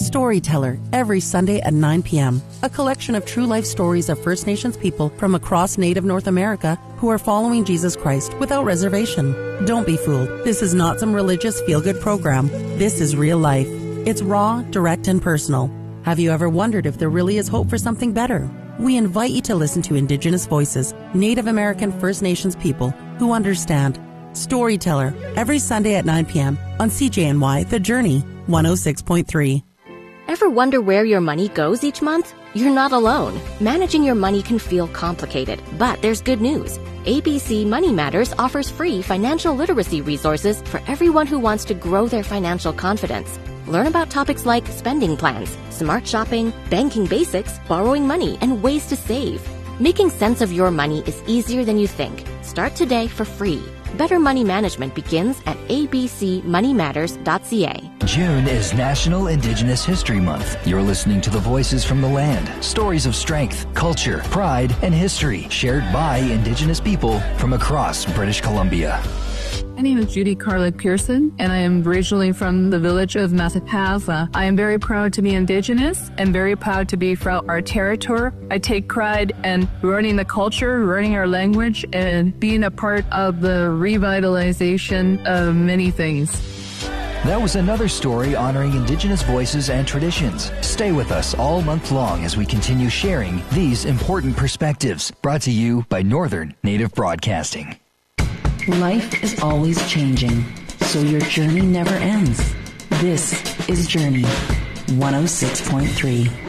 Storyteller, every Sunday at 9 p.m. A collection of true life stories of First Nations people from across Native North America who are following Jesus Christ without reservation. Don't be fooled. This is not some religious feel-good program. This is real life. It's raw, direct, and personal. Have you ever wondered if there really is hope for something better? We invite you to listen to Indigenous voices, Native American First Nations people who understand. Storyteller, every Sunday at 9 p.m. on CJNY The Journey, 106.3. Ever wonder where your money goes each month? You're not alone. Managing your money can feel complicated, but there's good news. ABC Money Matters offers free financial literacy resources for everyone who wants to grow their financial confidence. Learn about topics like spending plans, smart shopping, banking basics, borrowing money, and ways to save. Making sense of your money is easier than you think. Start today for free. Better money management begins at abcmoneymatters.ca. June is National Indigenous History Month. You're listening to the voices from the land, stories of strength, culture, pride, and history shared by Indigenous people from across British Columbia. My name is Judy Carla Pearson, and I am originally from the village of Mathapatha. I am very proud to be Indigenous and very proud to be from our territory. I take pride in learning the culture, learning our language, and being a part of the revitalization of many things. That was another story honoring Indigenous voices and traditions. Stay with us all month long as we continue sharing these important perspectives. Brought to you by Northern Native Broadcasting. Life is always changing, so your journey never ends. This is Journey 106.3.